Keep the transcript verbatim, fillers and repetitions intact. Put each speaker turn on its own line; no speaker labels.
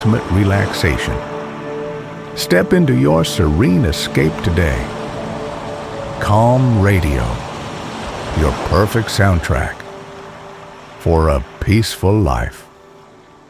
ultimate relaxation. Step into your serene escape today. Calm Radio, your perfect soundtrack for a peaceful life.